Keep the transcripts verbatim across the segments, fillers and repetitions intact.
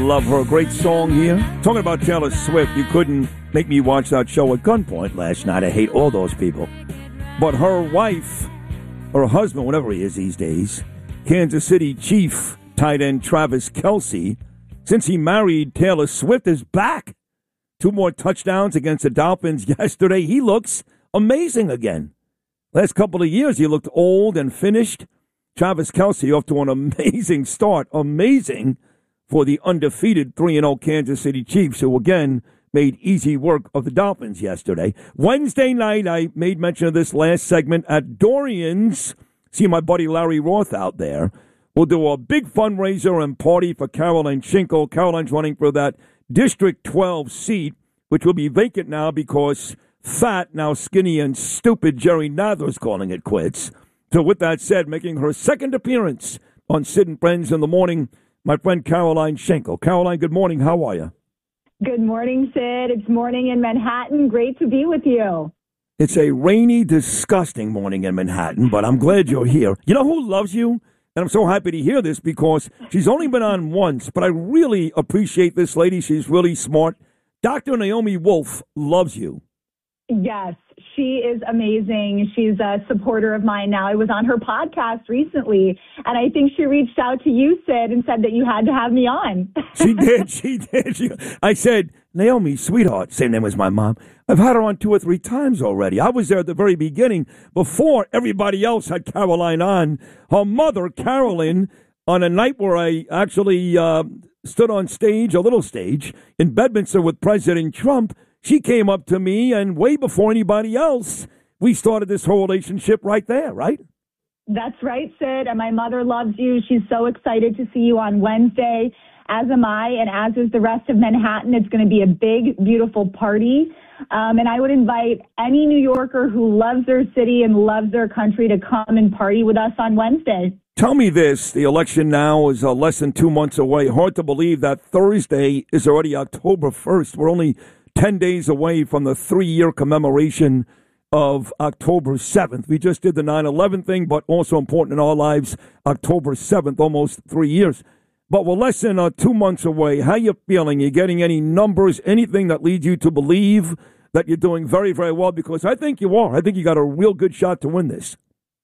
Love her. Great song here. Talking about Taylor Swift, you couldn't make me watch that show at gunpoint last night. I hate all those people. But her wife, or her husband, whatever he is these days, Kansas City Chief tight end Travis Kelce, since he married Taylor Swift, is back. Two more touchdowns against the Dolphins yesterday. He looks amazing again. Last couple of years, he looked old and finished. Travis Kelce off to an amazing start. Amazing for the undefeated three and oh Kansas City Chiefs, who again made easy work of the Dolphins yesterday. Wednesday night, I made mention of this last segment at Dorian's. See my buddy Larry Roth out there. We'll do a big fundraiser and party for Caroline Schinkel. Caroline's running for that District twelve seat, which will be vacant now because fat, now skinny and stupid Jerry Nadler's calling it quits. So with that said, making her second appearance on Sid and Friends in the morning, my friend Caroline Schinkel. Caroline, good morning. How are you? Good morning, Sid. It's morning in Manhattan. Great to be with you. It's a rainy, disgusting morning in Manhattan, but I'm glad you're here. You know who loves you? And I'm so happy to hear this because she's only been on once, but I really appreciate this lady. She's really smart. Doctor Naomi Wolf loves you. Yes, she is amazing. She's a supporter of mine now. I was on her podcast recently, and I think she reached out to you, Sid, and said that you had to have me on. She did. She did. She, I said, Naomi, sweetheart, same name as my mom. I've had her on two or three times already. I was there at the very beginning before everybody else had Caroline on. Her mother, Carolyn, on a night where I actually uh, stood on stage, a little stage, in Bedminster with President Trump, she came up to me, and way before anybody else, we started this whole relationship right there, right? That's right, Sid. And my mother loves you. She's so excited to see you on Wednesday, as am I, and as is the rest of Manhattan. It's going to be a big, beautiful party. Um, and I would invite any New Yorker who loves their city and loves their country to come and party with us on Wednesday. Tell me this. The election now is uh, less than two months away. Hard to believe that Thursday is already October first. We're only ten days away from the three-year commemoration of October seventh. We just did the nine eleven thing, but also important in our lives, October seventh, almost three years. But we're less than uh, two months away. How you feeling? You getting any numbers, anything that leads you to believe that you're doing very, very well? Because I think you are. I think you got a real good shot to win this.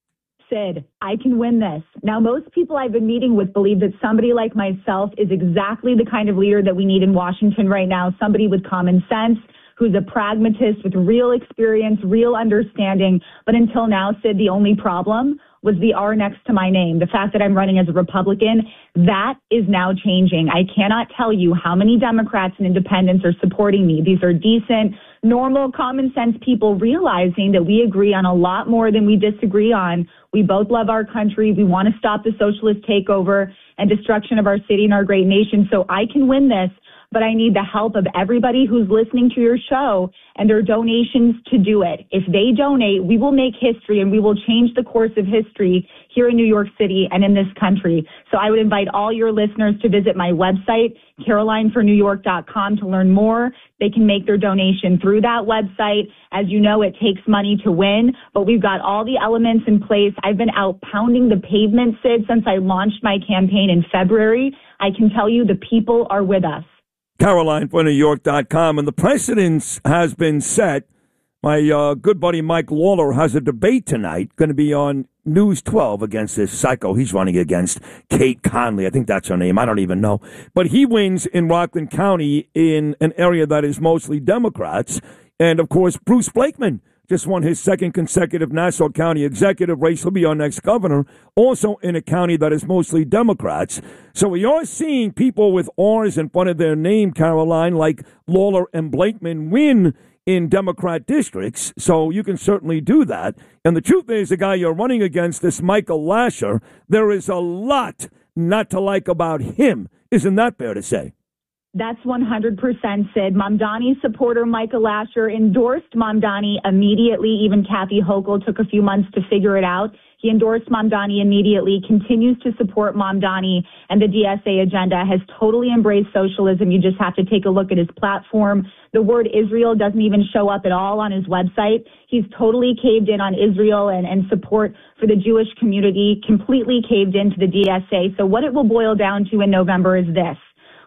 Sid, I can win this. Now, most people I've been meeting with believe that somebody like myself is exactly the kind of leader that we need in Washington right now, somebody with common sense, who's a pragmatist with real experience, real understanding. But until now, Sid, the only problem was the R next to my name. The fact that I'm running as a Republican, that is now changing. I cannot tell you how many Democrats and independents are supporting me. These are decent, normal, common sense people realizing that we agree on a lot more than we disagree on. We both love our country. We want to stop the socialist takeover and destruction of our city and our great nation. So I can win this, but I need the help of everybody who's listening to your show and their donations to do it. If they donate, we will make history and we will change the course of history here in New York City and in this country. So I would invite all your listeners to visit my website, caroline for new york dot com, to learn more. They can make their donation through that website. As you know, it takes money to win, but we've got all the elements in place. I've been out pounding the pavement, Sid, since I launched my campaign in February. I can tell you the people are with us. caroline for new york dot com. And the precedence has been set. My uh, good buddy Mike Lawler has a debate tonight, going to be on News twelve against this psycho. He's running against Kate Conley. I think that's her name. I don't even know. But he wins in Rockland County in an area that is mostly Democrats. And, of course, Bruce Blakeman just won his second consecutive Nassau County executive race. He'll be our next governor, also in a county that is mostly Democrats. So we are seeing people with R's in front of their name, Caroline, like Lawler and Blakeman, win in Democrat districts. So you can certainly do that. And the truth is, the guy you're running against, this Michael Lasher, there is a lot not to like about him. Isn't that fair to say? That's one hundred percent, Sid. Mamdani supporter Michael Lasher endorsed Mamdani immediately. Even Kathy Hochul took a few months to figure it out. He endorsed Mamdani immediately, continues to support Mamdani, and the D S A agenda, has totally embraced socialism. You just have to take a look at his platform. The word Israel doesn't even show up at all on his website. He's totally caved in on Israel and, and support for the Jewish community, completely caved into the D S A. So what it will boil down to in November is this.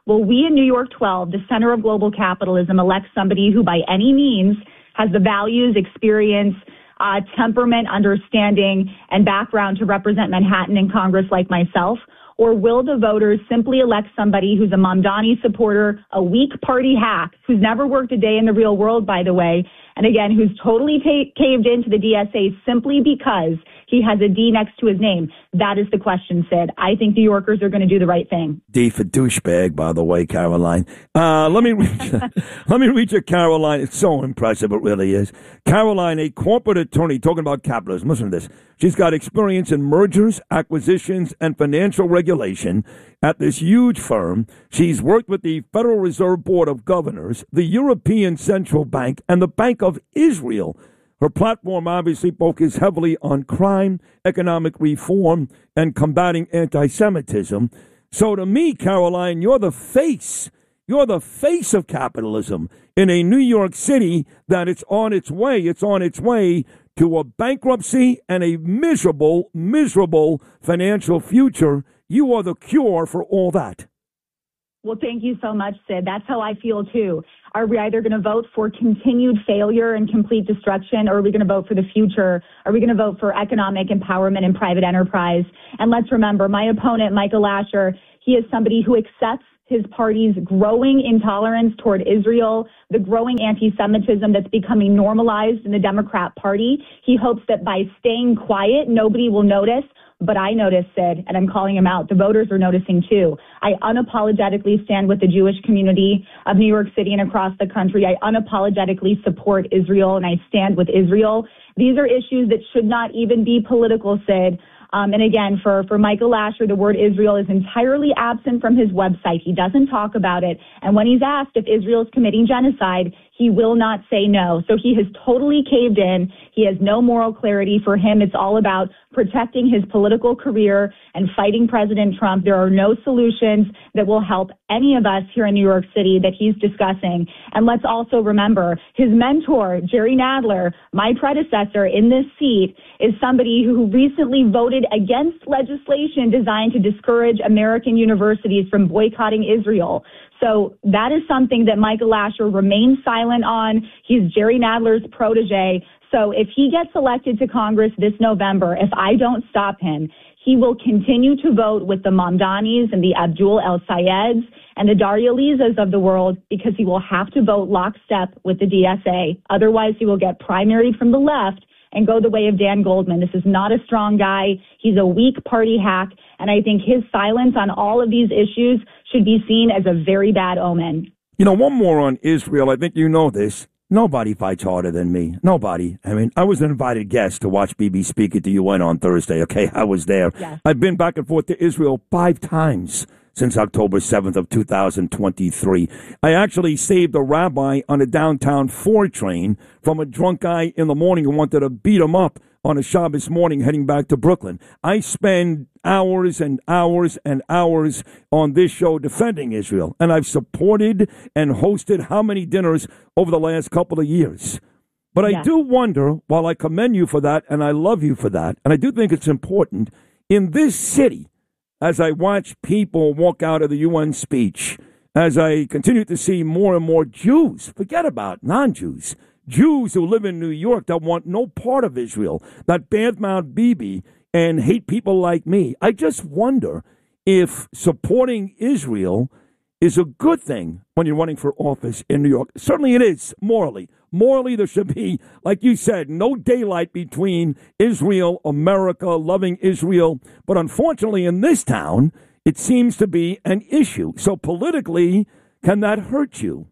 Will we in New York twelve, the center of global capitalism, elect somebody who by any means has the values, experience, uh, temperament, understanding, and background to represent Manhattan in Congress like myself? Or will the voters simply elect somebody who's a Mamdani supporter, a weak party hack, who's never worked a day in the real world, by the way, and again, who's totally ta- caved into the D S A simply because he has a D next to his name? That is the question, Sid. I think New Yorkers are going to do the right thing. D for douchebag, by the way, Caroline. Uh, let me read you, let me read you, Caroline. It's so impressive. It really is. Caroline, a corporate attorney, talking about capitalism. Listen to this. She's got experience in mergers, acquisitions, and financial regulation at this huge firm. She's worked with the Federal Reserve Board of Governors, the European Central Bank, and the Bank of Israel. Her platform obviously focuses heavily on crime, economic reform, and combating anti-Semitism. So to me, Caroline, you're the face. You're the face of capitalism in a New York City that it's on its way. It's on its way to a bankruptcy and a miserable, miserable financial future. You are the cure for all that. Well, thank you so much, Sid. That's how I feel, too. Are we either going to vote for continued failure and complete destruction, or are we going to vote for the future? Are we going to vote for economic empowerment and private enterprise? And let's remember, my opponent, Michael Lasher, he is somebody who accepts his party's growing intolerance toward Israel, the growing anti-Semitism that's becoming normalized in the Democrat Party. He hopes that by staying quiet, nobody will notice. But I notice, Sid, and I'm calling him out. The voters are noticing, too. I unapologetically stand with the Jewish community of New York City and across the country. I unapologetically support Israel, and I stand with Israel. These are issues that should not even be political, Sid. Um, and again, for, for Michael Lasher, the word Israel is entirely absent from his website. He doesn't talk about it. And when he's asked if Israel is committing genocide, he will not say no. So he has totally caved in. He has no moral clarity. For him, it's all about protecting his political career and fighting President Trump. There are no solutions that will help any of us here in New York City that he's discussing. And let's also remember, his mentor, Jerry Nadler, my predecessor in this seat, is somebody who recently voted against legislation designed to discourage American universities from boycotting Israel. So that is something that Michael Lasher remains silent on. He's Jerry Nadler's protege. So if he gets elected to Congress this November, if I don't stop him, he will continue to vote with the Mamdanis and the Abdul El Sayeds and the Daria Lizas of the world, because he will have to vote lockstep with the D S A. Otherwise, he will get primaried from the left and go the way of Dan Goldman. This is not a strong guy. He's a weak party hack. And I think his silence on all of these issues should be seen as a very bad omen. You know, one more on Israel. I think you know this. Nobody fights harder than me. Nobody. I mean, I was an invited guest to watch Bibi speak at the U N on Thursday. Okay, I was there. Yes. I've been back and forth to Israel five times since October seventh of two thousand twenty-three. I actually saved a rabbi on a downtown Ford train from a drunk guy in the morning who wanted to beat him up on a Shabbos morning heading back to Brooklyn. I spend hours and hours and hours on this show defending Israel, and I've supported and hosted how many dinners over the last couple of years. But I yeah. do wonder, while I commend you for that, and I love you for that, and I do think it's important, in this city, as I watch people walk out of the U N speech, as I continue to see more and more Jews, forget about non-Jews, Jews who live in New York that want no part of Israel, that badmouth Bibi and hate people like me. I just wonder if supporting Israel is a good thing when you're running for office in New York. Certainly it is, morally. Morally, there should be, like you said, no daylight between Israel, America, loving Israel. But unfortunately, in this town, it seems to be an issue. So politically, can that hurt you?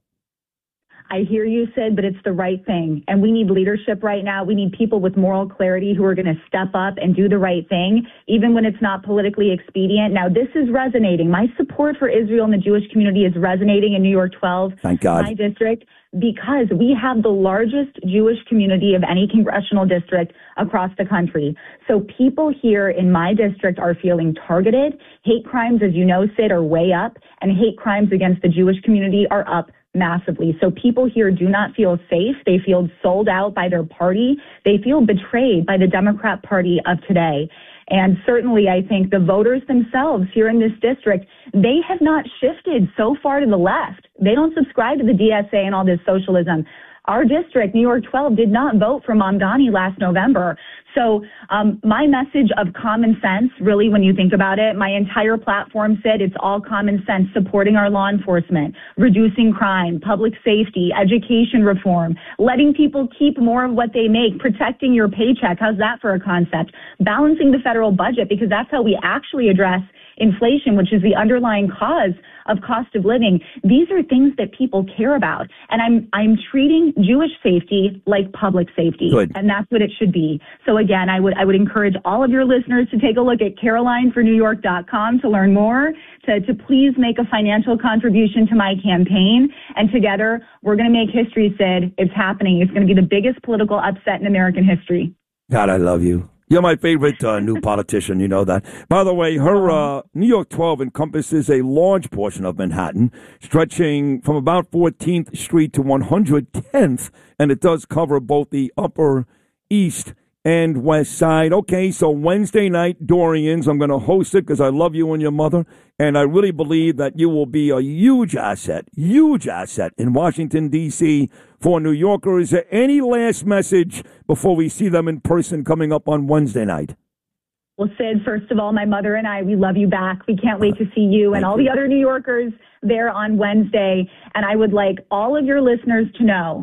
I hear you, Sid, but it's the right thing. And we need leadership right now. We need people with moral clarity who are going to step up and do the right thing, even when it's not politically expedient. Now, this is resonating. My support for Israel and the Jewish community is resonating in New York twelve, Thank God. my district, because we have the largest Jewish community of any congressional district across the country. So people here in my district are feeling targeted. Hate crimes, as you know, Sid, are way up, and hate crimes against the Jewish community are up massively. So people here do not feel safe. They feel sold out by their party. They feel betrayed by the Democrat Party of today. And certainly, I think the voters themselves here in this district, they have not shifted so far to the left. They don't subscribe to the D S A and all this socialism. Our district, New York twelve, did not vote for Mamdani last November. So um, my message of common sense, really, when you think about it, my entire platform said it's all common sense, supporting our law enforcement, reducing crime, public safety, education reform, letting people keep more of what they make, protecting your paycheck. How's that for a concept? Balancing the federal budget, because that's how we actually address inflation, which is the underlying cause of cost of living. These are things that people care about. And I'm I'm treating Jewish safety like public safety. Good. And that's what it should be. So again, I would I would encourage all of your listeners to take a look at caroline for new york dot com to learn more, to, to please make a financial contribution to my campaign. And together, we're going to make history, Sid. It's happening. It's going to be the biggest political upset in American history. God, I love you. You're my favorite uh, new politician, you know that. By the way, her uh, New York twelve encompasses a large portion of Manhattan, stretching from about fourteenth Street to one hundred tenth, and it does cover both the Upper East and West Side. Okay, so Wednesday night, Dorian's. I'm going to host it because I love you and your mother, and I really believe that you will be a huge asset, huge asset in Washington, D C for New Yorkers. Is there any last message before we see them in person coming up on Wednesday night? Well, Sid, first of all, my mother and I, we love you back. We can't wait to see you and all the other New Yorkers there on Wednesday. And I would like all of your listeners to know